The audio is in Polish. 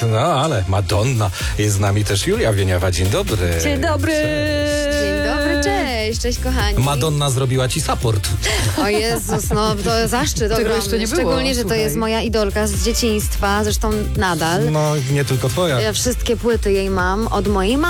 No, ale Madonna. Jest z nami też Julia Wieniawa. Dzień dobry. Dzień dobry. Dzień dobry, cześć kochani. Madonna zrobiła ci support. O Jezus, no to zaszczyt ogromny. jeszcze nie było, Szczególnie, że to słuchaj. jest moja idolka z dzieciństwa, zresztą nadal. No, nie tylko twoja. Ja wszystkie płyty jej mam od mojej mamy.